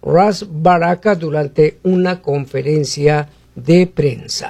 Ras Baraka durante una conferencia de prensa.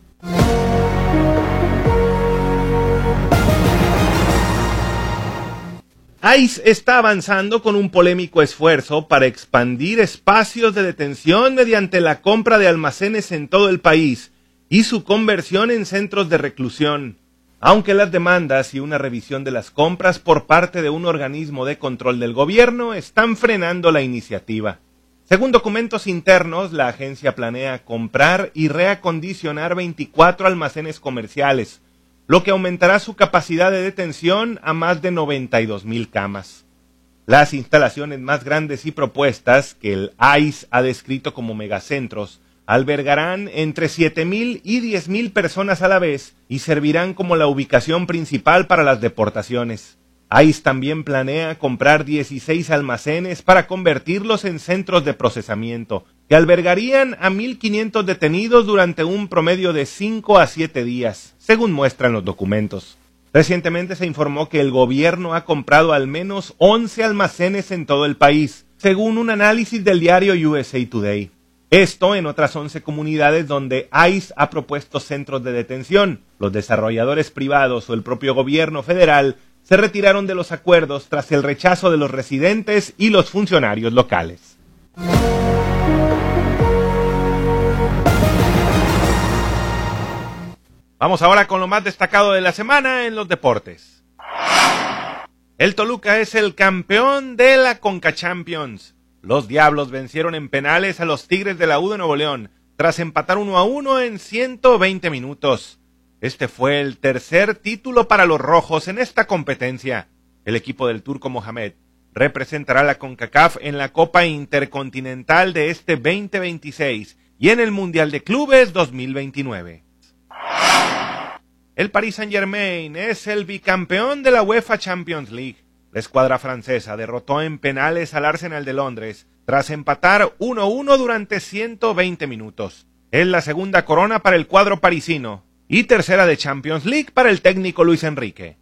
ICE está avanzando con un polémico esfuerzo para expandir espacios de detención mediante la compra de almacenes en todo el país y su conversión en centros de reclusión, aunque las demandas y una revisión de las compras por parte de un organismo de control del gobierno están frenando la iniciativa. Según documentos internos, la agencia planea comprar y reacondicionar 24 almacenes comerciales, lo que aumentará su capacidad de detención a más de 92,000 camas. Las instalaciones más grandes y propuestas, que el ICE ha descrito como megacentros, albergarán entre 7,000 y 10,000 personas a la vez y servirán como la ubicación principal para las deportaciones. ICE también planea comprar 16 almacenes para convertirlos en centros de procesamiento, que albergarían a 1,500 detenidos durante un promedio de 5 a 7 días, según muestran los documentos. Recientemente se informó que el gobierno ha comprado al menos 11 almacenes en todo el país, según un análisis del diario USA Today. Esto en otras 11 comunidades donde ICE ha propuesto centros de detención. Los desarrolladores privados o el propio gobierno federal se retiraron de los acuerdos tras el rechazo de los residentes y los funcionarios locales. Vamos ahora con lo más destacado de la semana en los deportes. El Toluca es el campeón de la Conca Champions. Los Diablos vencieron en penales a los Tigres de la U de Nuevo León, tras empatar 1-1 en 120 minutos. Este fue el tercer título para los rojos en esta competencia. El equipo del Turco Mohamed representará la CONCACAF en la Copa Intercontinental de este 2026 y en el Mundial de Clubes 2029. El Paris Saint-Germain es el bicampeón de la UEFA Champions League. La escuadra francesa derrotó en penales al Arsenal de Londres tras empatar 1-1 durante 120 minutos. Es la segunda corona para el cuadro parisino y tercera de Champions League para el técnico Luis Enrique.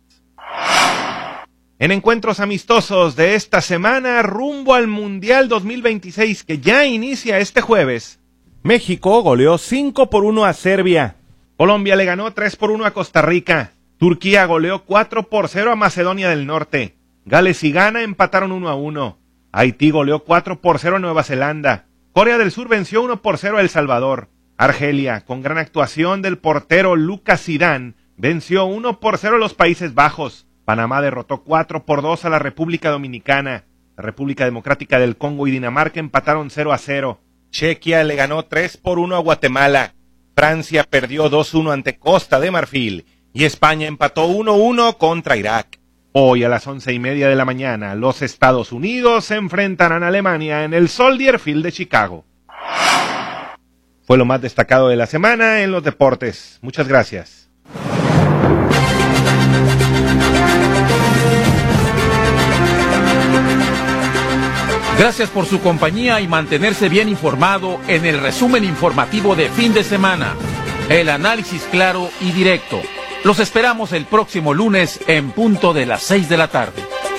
En encuentros amistosos de esta semana, rumbo al Mundial 2026 que ya inicia este jueves, México goleó 5-1 a Serbia. Colombia le ganó 3-1 a Costa Rica. Turquía goleó 4-0 a Macedonia del Norte. Gales y Ghana empataron 1-1. Haití goleó 4-0 a Nueva Zelanda. Corea del Sur venció 1-0 a El Salvador. Argelia, con gran actuación del portero Lucas Zidane, venció 1-0 a los Países Bajos. Panamá derrotó 4-2 a la República Dominicana. La República Democrática del Congo y Dinamarca empataron 0-0. Chequia le ganó 3-1 a Guatemala. Francia perdió 2-1 ante Costa de Marfil. Y España empató 1-1 contra Irak. Hoy a las 11:30 de la mañana, los Estados Unidos se enfrentarán a Alemania en el Soldier Field de Chicago. Fue lo más destacado de la semana en los deportes. Muchas gracias. Gracias por su compañía y mantenerse bien informado en el resumen informativo de fin de semana. El análisis claro y directo. Los esperamos el próximo lunes en punto de las 6 de la tarde.